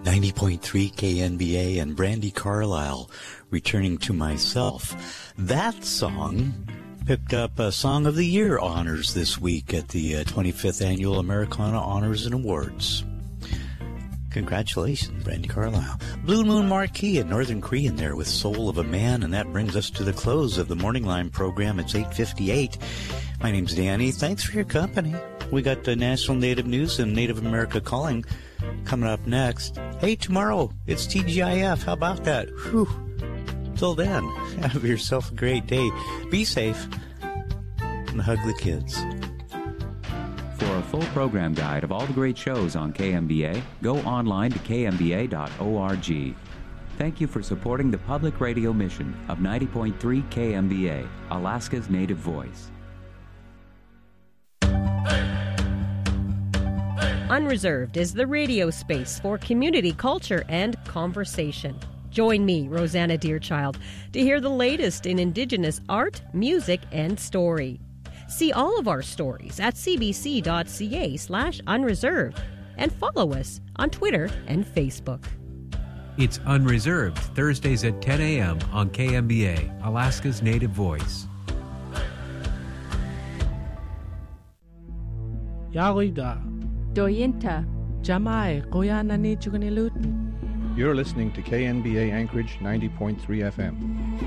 90.3 KNBA and Brandy Carlisle, Returning to Myself. That song picked up a Song of the Year honors this week at the 25th Annual Americana Honors and Awards. Congratulations, Brandy Carlisle. Blue Moon Marquee and Northern Cree in there with Soul of a Man, and that brings us to the close of the Morning Line program. It's 8:58. My name's Danny. Thanks for your company. We got the National Native News and Native America Calling coming up next. Hey, tomorrow, it's TGIF. How about that? Whew. Till then, have yourself a great day. Be safe and hug the kids. For a full program guide of all the great shows on KMBA, go online to kmba.org. Thank you for supporting the public radio mission of 90.3 KMBA, Alaska's native voice. Unreserved is the radio space for community culture and conversation. Join me, Rosanna Deerchild, to hear the latest in Indigenous art, music, and story. See all of our stories at cbc.ca/unreserved and follow us on Twitter and Facebook. It's Unreserved, Thursdays at 10 a.m. on KMBA, Alaska's native voice. Yarida. Doyinta. Jamai, Koyanani Chukanilutin. You're listening to KNBA Anchorage 90.3 FM.